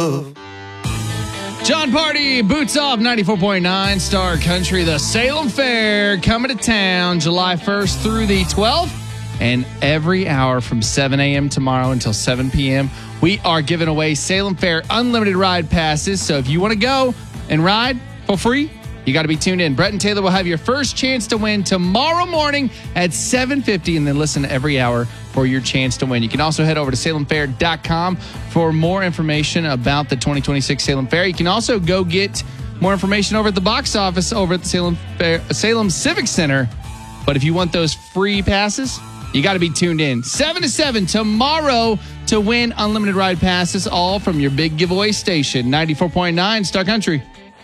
love. John Party, Boots Off, 94.9 Star Country. The Salem Fair coming to town July 1st through the 12th. And every hour from 7 a.m. tomorrow until 7 p.m., we are giving away Salem Fair unlimited ride passes. So if you want to go and ride for free, you got to be tuned in. Brett and Taylor will have your first chance to win tomorrow morning at 7:50, and then listen every hour for your chance to win. You can also head over to salemfair.com for more information about the 2026 Salem Fair. You can also go get more information over at the box office over at the Salem Civic Center. But if you want those free passes, you got to be tuned in 7 to 7 tomorrow to win unlimited ride passes, all from your big giveaway station, 94.9 Star Country.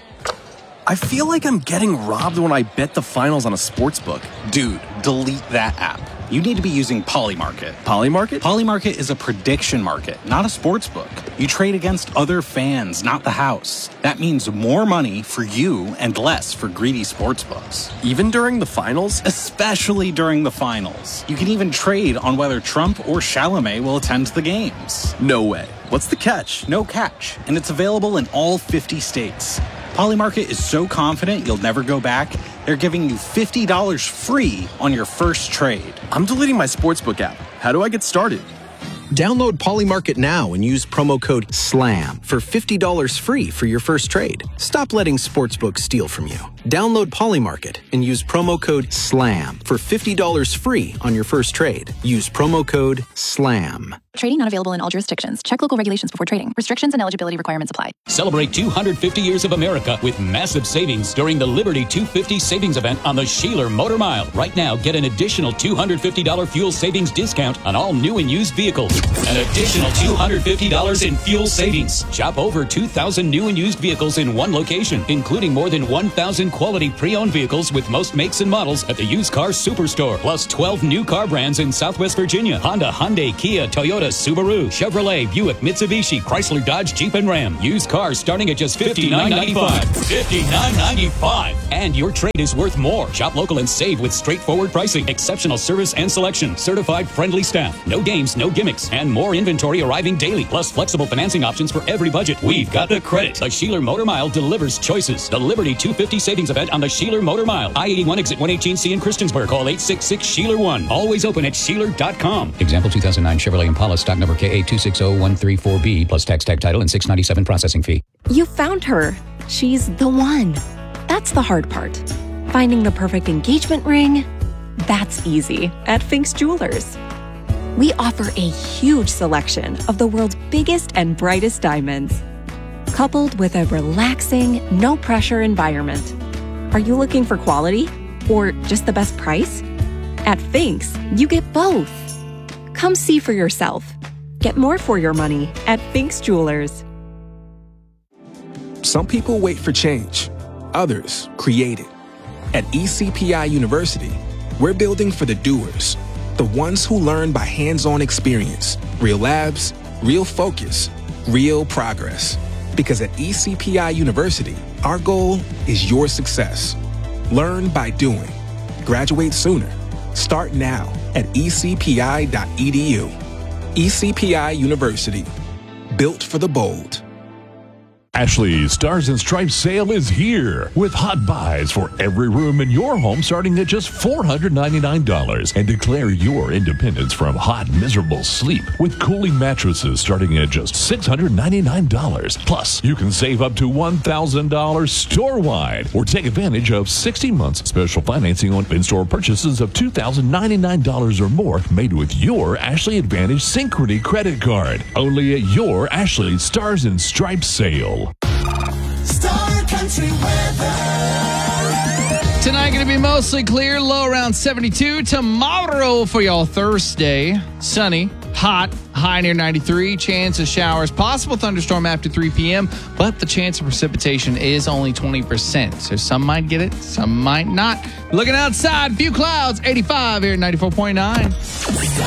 I feel like I'm getting robbed when I bet the finals on a sports book. Dude, delete that app. You need to be using Polymarket. Polymarket? Polymarket is a prediction market, not a sports book. You trade against other fans, not the house. That means more money for you and less for greedy sports books. Even during the finals? Especially during the finals. You can even trade on whether Trump or Chalamet will attend the games. No way. What's the catch? No catch, and it's available in all 50 states. Polymarket is so confident you'll never go back, they're giving you $50 free on your first trade. I'm deleting my sportsbook app. How do I get started? Download Polymarket now and use promo code SLAM for $50 free for your first trade. Stop letting sportsbooks steal from you. Download Polymarket and use promo code SLAM for $50 free on your first trade. Use promo code SLAM. Trading not available in all jurisdictions. Check local regulations before trading. Restrictions and eligibility requirements apply. Celebrate 250 years of America with massive savings during the Liberty 250 savings event on the Sheeler Motor Mile. Right now, get an additional $250 fuel savings discount on all new and used vehicles. An additional $250 in fuel savings. Shop over 2,000 new and used vehicles in one location, including more than 1,000 quality pre-owned vehicles with most makes and models at the Used Car Superstore. Plus 12 new car brands in Southwest Virginia. Honda, Hyundai, Kia, Toyota, Subaru, Chevrolet, Buick, Mitsubishi, Chrysler, Dodge, Jeep, and Ram. Used cars starting at just $59.95. $59.95. And your trade is worth more. Shop local and save with straightforward pricing, exceptional service and selection, certified friendly staff, no games, no gimmicks, and more inventory arriving daily. Plus flexible financing options for every budget. We've got the credit. The Sheeler Motor Mile delivers choices. The Liberty 250 savings event on the Sheeler Motor Mile. I-81 exit 118C in Christiansburg. Call 866-SHEELER1. Always open at Sheeler.com. Example 2009 Chevrolet Impala. Stock number KA260134B plus tax tag title and $697 processing fee. You found her. She's the one. That's the hard part. Finding the perfect engagement ring, that's easy at Fink's Jewelers. We offer a huge selection of the world's biggest and brightest diamonds, coupled with a relaxing, no-pressure environment. Are you looking for quality or just the best price? At Fink's, you get both. Come see for yourself. Get more for your money at Fink's Jewelers. Some people wait for change. Others create it. At ECPI University, we're building for the doers, the ones who learn by hands-on experience, real labs, real focus, real progress. Because at ECPI University, our goal is your success. Learn by doing. Graduate sooner. Start now at ecpi.edu. ECPI University. Built for the bold. Ashley's Stars and Stripes sale is here with hot buys for every room in your home starting at just $499. And declare your independence from hot, miserable sleep with cooling mattresses starting at just $699. Plus, you can save up to $1,000 store-wide or take advantage of 60 months special financing on in-store purchases of $2,099 or more made with your Ashley Advantage Synchrony credit card. Only at your Ashley Stars and Stripes sale. Star Country weather. Tonight going to be mostly clear, low around 72. Tomorrow for y'all Thursday, sunny, hot, high near 93. Chance of showers, possible thunderstorm after 3 p.m., but the chance of precipitation is only 20%. So some might get it, some might not. Looking outside, few clouds, 85 here at 94.9.